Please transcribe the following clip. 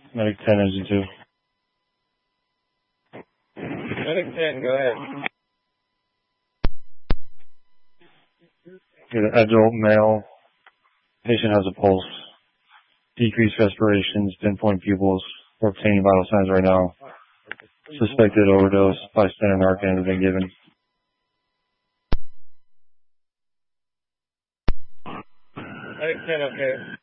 Medic 10, engine 2. Medic 10, go ahead. Get an adult male. Patient has a pulse. Decreased respirations, pinpoint pupils. We're obtaining vital signs right now. Suspected overdose by standard Narcan has been given. Medic 10, okay.